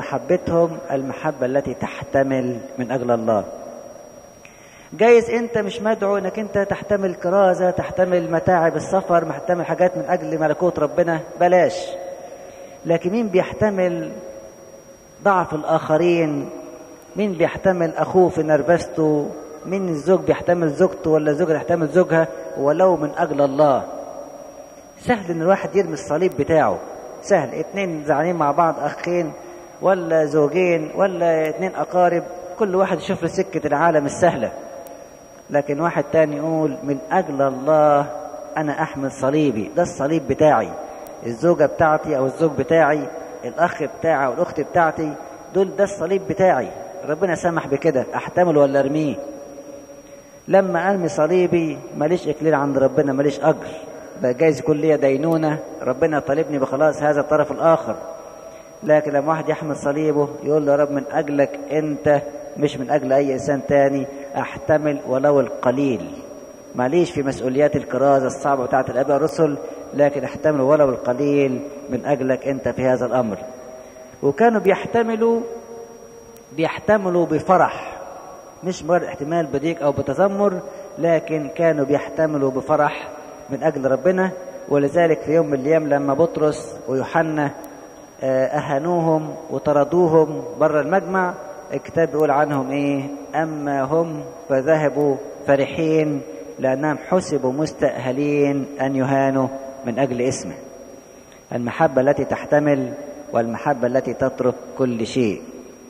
محبتهم المحبة التي تحتمل من أجل الله. جايز أنت مش مدعو أنك أنت تحتمل كرازة، تحتمل متاعب السفر، تحتمل حاجات من أجل ملكوت ربنا، بلاش. لكن مين بيحتمل ضعف الآخرين؟ مين بيحتمل أخوه في نرفزته؟ مين الزوج بيحتمل زوجته ولا الزوجة يحتمل زوجها ولو من أجل الله؟ سهل ان الواحد يرمي الصليب بتاعه، سهل. اتنين زعلانين مع بعض، اخين ولا زوجين ولا اتنين اقارب، كل واحد يشوف له سكة العالم السهلة. لكن واحد تاني يقول من اجل الله انا احمل صليبي، ده الصليب بتاعي. الزوجة بتاعتي او الزوج بتاعي، الاخ بتاعي او الاخت بتاعتي، دول ده الصليب بتاعي. ربنا سمح بكده، احتمل ولا ارميه؟ لما ارمي صليبي ماليش اكليل عند ربنا، ماليش اجر، بقى جايز يكون ليا دينونة، ربنا طالبني بخلاص هذا الطرف الآخر. لكن لما واحد يحمل صليبه يقول له يا رب من أجلك أنت، مش من أجل أي إنسان تاني، أحتمل ولو القليل. ماليش في مسؤوليات الكرازة الصعبة بتاعت الآباء الرسل، لكن أحتمل ولو القليل من أجلك أنت في هذا الأمر. وكانوا بيحتملوا بفرح، مش مجرد احتمال بضيق أو بتذمر، لكن كانوا بيحتملوا بفرح من أجل ربنا. ولذلك في يوم من الأيام لما بطرس ويوحنا أهانوهم وطردوهم بره المجمع، الكتاب بيقول عنهم إيه؟ أما هم فذهبوا فرحين لأنهم حسبوا مستأهلين أن يهانوا من أجل اسمه. المحبة التي تحتمل والمحبة التي تترك كل شيء،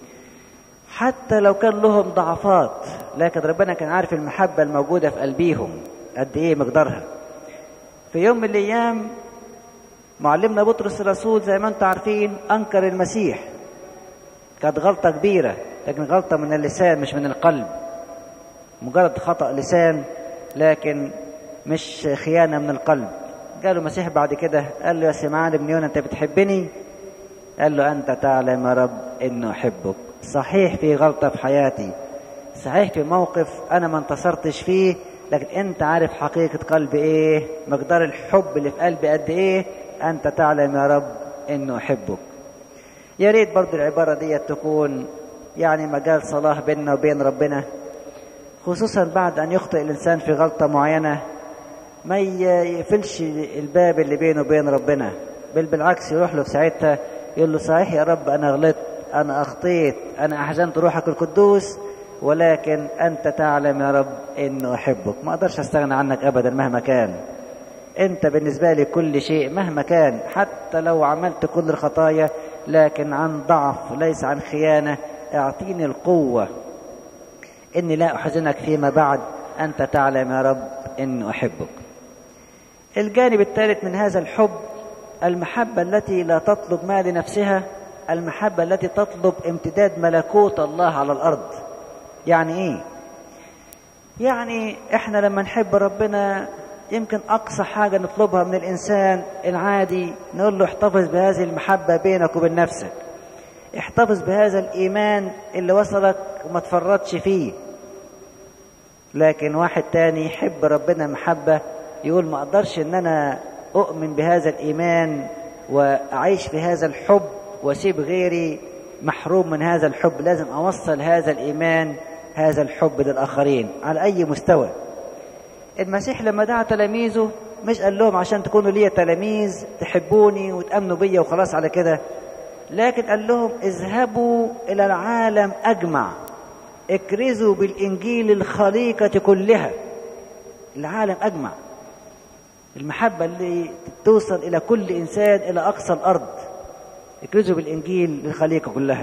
حتى لو كان لهم ضعفات، لكن ربنا كان عارف المحبة الموجودة في قلبيهم قد إيه مقدارها. في يوم من الأيام معلمنا بطرس الرسول زي ما انتم عارفين أنكر المسيح. كانت غلطة كبيرة، لكن غلطة من اللسان مش من القلب، مجرد خطأ لسان لكن مش خيانة من القلب. قالوا المسيح بعد كده، قال له يا سمعان ابن يونا أنت بتحبني؟ قال له أنت تعلم يا رب إنه أحبك. صحيح في غلطة في حياتي، صحيح في موقف أنا ما انتصرتش فيه، لكن أنت عارف حقيقة قلبي إيه، مقدار الحب اللي في قلبي قد إيه، أنت تعلم يا رب إنه أحبك. يا ريت برضو العبارة دي تكون يعني مجال صلاح بيننا وبين ربنا، خصوصا بعد أن يخطئ الإنسان في غلطة معينة ما يقفلش الباب اللي بينه وبين ربنا، بل بالعكس يروح له في ساعتها يقول له صحيح يا رب أنا غلطت، أنا أخطيت، أنا أحزنت روحك القدوس، ولكن أنت تعلم يا رب إنه أحبك. ما أقدرش أستغنى عنك أبدا مهما كان، أنت بالنسبة لي كل شيء مهما كان، حتى لو عملت كل الخطايا، لكن عن ضعف ليس عن خيانة. اعطيني القوة إني لا أحزنك فيما بعد، أنت تعلم يا رب إنه أحبك. الجانب الثالث من هذا الحب المحبة التي لا تطلب ما لنفسها، المحبة التي تطلب امتداد ملكوت الله على الأرض. يعني إيه؟ يعني إحنا لما نحب ربنا يمكن أقصى حاجة نطلبها من الإنسان العادي نقول له احتفظ بهذه المحبة بينك وبين نفسك، احتفظ بهذا الإيمان اللي وصلك وما تفرطش فيه. لكن واحد تاني يحب ربنا محبة يقول ما أقدرش إن أنا أؤمن بهذا الإيمان وأعيش في هذا الحب وأسيب غيري محروم من هذا الحب، لازم أوصل هذا الإيمان هذا الحب للآخرين على أي مستوى. المسيح لما دعا تلاميذه مش قال لهم عشان تكونوا لي تلاميذ تحبوني وتأمنوا بيا وخلاص على كده، لكن قال لهم اذهبوا إلى العالم أجمع، اكرزوا بالإنجيل الخليقة كلها. العالم أجمع، المحبة اللي توصل إلى كل إنسان إلى أقصى الأرض، اكرزوا بالإنجيل للخليقة كلها.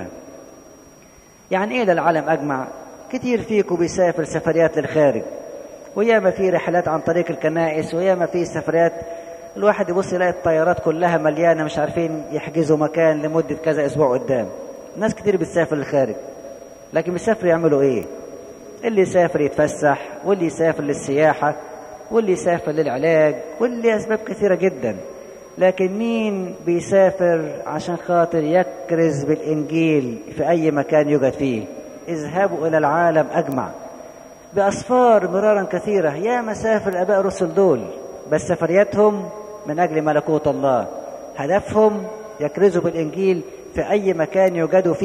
يعني إيه للعالم أجمع؟ كتير فيكم بيسافر سفريات للخارج، وياما في رحلات عن طريق الكنائس، وياما في سفريات الواحد يبص يلاقي الطيارات كلها مليانة، مش عارفين يحجزوا مكان لمدة كذا أسبوع قدام. ناس كتير بتسافر للخارج، لكن بيسافروا يعملوا إيه؟ اللي يسافر يتفسح، واللي يسافر للسياحة، واللي يسافر للعلاج، واللي أسباب كثيرة جدا. لكن مين بيسافر عشان خاطر يكرز بالإنجيل في أي مكان يوجد فيه؟ اذهبوا إلى العالم أجمع. بأسفار مرارا كثيرة يا مسافر الآباء الرسل دول، بس سفرياتهم من أجل ملكوت الله، هدفهم يكرزوا بالإنجيل في أي مكان يوجدوا فيه.